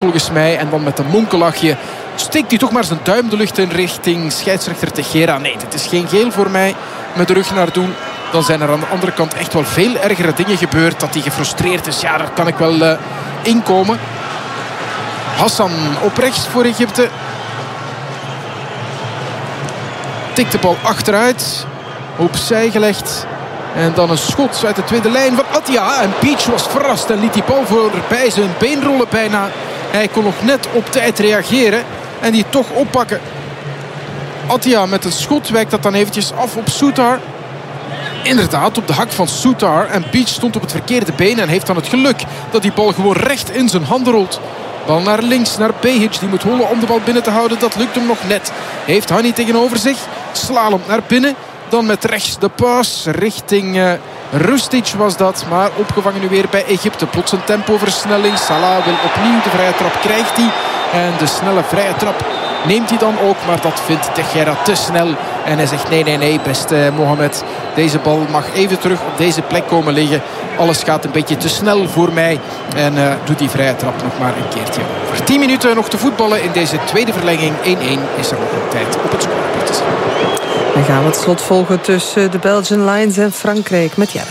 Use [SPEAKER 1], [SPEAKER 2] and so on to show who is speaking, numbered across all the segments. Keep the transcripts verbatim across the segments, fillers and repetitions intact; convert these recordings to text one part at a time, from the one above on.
[SPEAKER 1] volgens mij. En dan met een monkelachje steekt hij toch maar zijn duim de lucht in richting scheidsrechter Tejera. Nee, dit is geen geel voor mij. Met de rug naar doel. Dan zijn er aan de andere kant echt wel veel ergere dingen gebeurd. Dat hij gefrustreerd is. Ja, daar kan ik wel uh, inkomen. Hassan op rechts voor Egypte. Tikt de bal achteruit. Opzij gelegd. En dan een schot uit de tweede lijn van Attia. En Peach was verrast en liet die bal voorbij zijn been rollen bijna. Hij kon nog net op tijd reageren. En die toch oppakken. Attia met een schot wijkt dat dan eventjes af op Soutar. Inderdaad, op de hak van Soutar. En Peach stond op het verkeerde been. En heeft dan het geluk dat die bal gewoon recht in zijn handen rolt. Bal naar links, naar Behic. Die moet hollen om de bal binnen te houden. Dat lukt hem nog net. Heeft Hani tegenover zich. Slalom naar binnen. Dan met rechts de paas richting uh, Rustic was dat. Maar opgevangen nu weer bij Egypte. Plots een tempoversnelling. Salah wil opnieuw de vrije trap. Krijgt hij. En de snelle vrije trap neemt hij dan ook. Maar dat vindt Tejera te snel. En hij zegt nee, nee, nee, beste Mohamed. Deze bal mag even terug op deze plek komen liggen. Alles gaat een beetje te snel voor mij. En uh, doet die vrije trap nog maar een keertje over. tien minuten nog te voetballen in deze tweede verlenging. één-één is er nog een tijd op het scorebord te zien.
[SPEAKER 2] Dan gaan we het slot volgen tussen de Belgian Lions en Frankrijk met Jelle.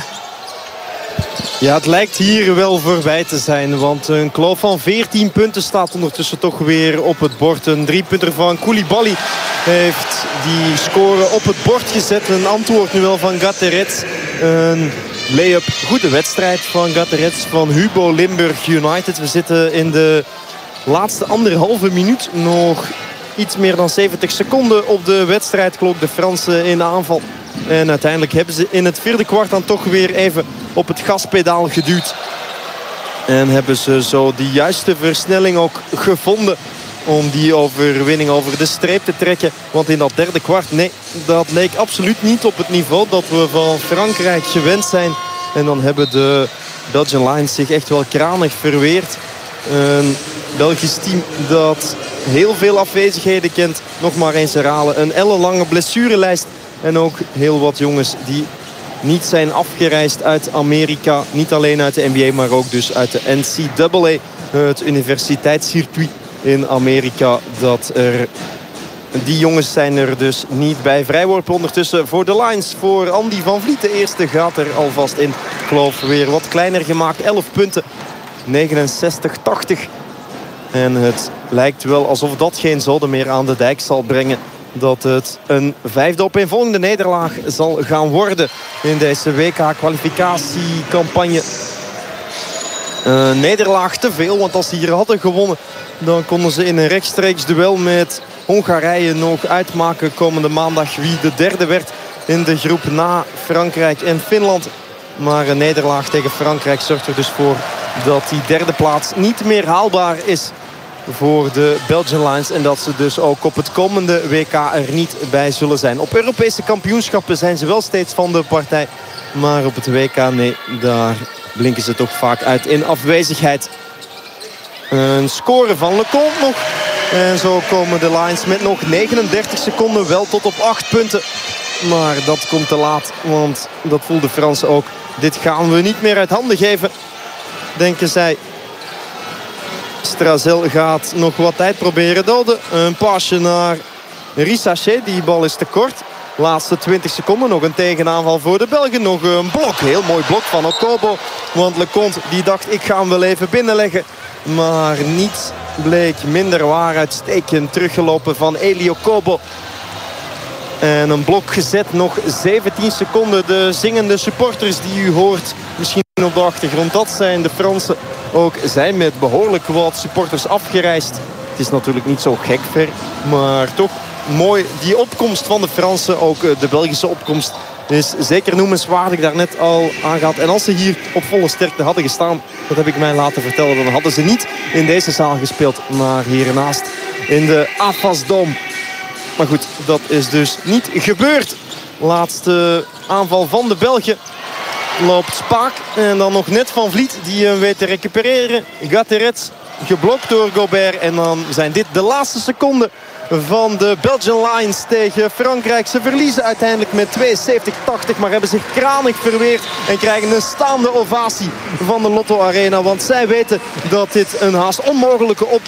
[SPEAKER 3] Ja, het lijkt hier wel voorbij te zijn. Want een kloof van veertien punten staat ondertussen toch weer op het bord. Een driepunter van Koulibaly heeft die score op het bord gezet. Een antwoord nu wel van Gatterets. Een lay-up goede wedstrijd van Gatterets van Hubo Limburg United. We zitten in de laatste anderhalve minuut. Nog iets meer dan zeventig seconden op de wedstrijdklok. De Fransen in de aanval. En uiteindelijk hebben ze in het vierde kwart dan toch weer even op het gaspedaal geduwd. En hebben ze zo de juiste versnelling ook gevonden om die overwinning over de streep te trekken. Want in dat derde kwart, nee, dat leek absoluut niet op het niveau dat we van Frankrijk gewend zijn. En dan hebben de Belgian Lions zich echt wel kranig verweerd. Een Belgisch team dat heel veel afwezigheden kent. Nog maar eens herhalen. Een ellenlange blessurelijst. En ook heel wat jongens die niet zijn afgereisd uit Amerika. Niet alleen uit de N B A, maar ook dus uit de N C A A. Het universiteitscircuit in Amerika. Dat er, die jongens zijn er dus niet bij. Vrijworpen ondertussen voor de Lions. Voor Andy van Vliet. De eerste gaat er alvast in. Ik geloof weer wat kleiner gemaakt. elf punten. negenenzestig tachtig. En het lijkt wel alsof dat geen zoden meer aan de dijk zal brengen. Dat het een vijfde opeenvolgende nederlaag zal gaan worden in deze W K-kwalificatiecampagne. Een nederlaag te veel, want als ze hier hadden gewonnen, dan konden ze in een rechtstreeks duel met Hongarije nog uitmaken komende maandag wie de derde werd in de groep na Frankrijk en Finland. Maar een nederlaag tegen Frankrijk zorgt er dus voor dat die derde plaats niet meer haalbaar is voor de Belgian Lions. En dat ze dus ook op het komende W K er niet bij zullen zijn. Op Europese kampioenschappen zijn ze wel steeds van de partij. Maar op het W K, nee, daar blinken ze toch vaak uit in afwezigheid. Een score van Lecomte nog. En zo komen de Lions met nog negenendertig seconden wel tot op acht punten. Maar dat komt te laat, want dat voelden de Fransen ook. Dit gaan we niet meer uit handen geven, denken zij. Strazel gaat nog wat tijd proberen doden. Een paasje naar Rissachet. Die bal is te kort. Laatste twintig seconden. Nog een tegenaanval voor de Belgen. Nog een blok. Heel mooi blok van Okobo. Want Lecomte die dacht ik ga hem wel even binnenleggen. Maar niets bleek minder waar. Uitstekend teruggelopen van Eli Okobo. En een blok gezet. Nog zeventien seconden. De zingende supporters die u hoort misschien op de achtergrond. Dat zijn de Fransen. Ook zijn met behoorlijk wat supporters afgereisd. Het is natuurlijk niet zo gek ver. Maar toch mooi die opkomst van de Fransen. Ook de Belgische opkomst is zeker noemenswaardig. Daarnet al aangaat. En als ze hier op volle sterkte hadden gestaan, dat heb ik mij laten vertellen, dan hadden ze niet in deze zaal gespeeld. Maar hiernaast in de Afasdome. Maar goed, dat is dus niet gebeurd. Laatste aanval van de Belgen. Loopt Spaak. En dan nog net Van Vliet die hem weet te recupereren. Gatterets geblokt door Gobert. En dan zijn dit de laatste seconden van de Belgian Lions tegen Frankrijk. Ze verliezen uiteindelijk met tweeënzeventig tachtig. Maar hebben zich kranig verweerd. En krijgen een staande ovatie van de Lotto Arena. Want zij weten dat dit een haast onmogelijke